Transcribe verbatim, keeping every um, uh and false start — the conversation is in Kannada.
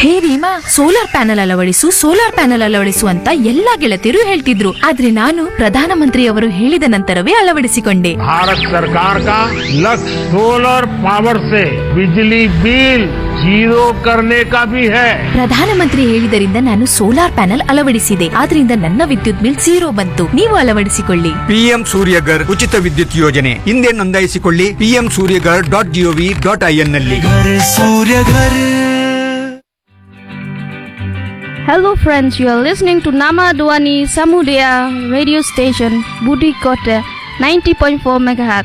ಹೇ Reema, solar panel ಅಳವಡಿಸು solar panel ಅಳವಡಿಸು ಅಂತ ಎಲ್ಲಾ ಗೆಳತಿಯರು ಹೇಳ್ತಿದ್ರು. ಆದ್ರೆ ನಾನು ಪ್ರಧಾನಮಂತ್ರಿಯವರು ಹೇಳಿದ ನಂತರವೇ ಅಳವಡಿಸಿಕೊಂಡೆ. भारत सरकार का लक्ष्य सोलर पावर से बिजली बिल जीरो करने का भी है। ಪ್ರಧಾನಮಂತ್ರಿ ಹೇಳಿದರಿಂದ ನಾನು ಸೋಲಾರ್ ಪ್ಯಾನೆಲ್ ಅಳವಡಿಸಿದೆ. ಆದ್ರಿಂದ ನನ್ನ ವಿದ್ಯುತ್ ಬಿಲ್ ಝೀರೋ ಬಂತು. ನೀವು ಅಳವಡಿಸಿಕೊಳ್ಳಿ. ಪಿಎಂ ಸೂರ್ಯಗರ್ ಉಚಿತ ವಿದ್ಯುತ್ ಯೋಜನೆ ಹಿಂದೆ ನೋಂದಾಯಿಸಿಕೊಳ್ಳಿ. PM Surya Ghar dot gov dot IN ನಲ್ಲಿ. Hello friends, you are listening to Nama Dwani Samudaya radio station Budi Kota ninety point four megahertz.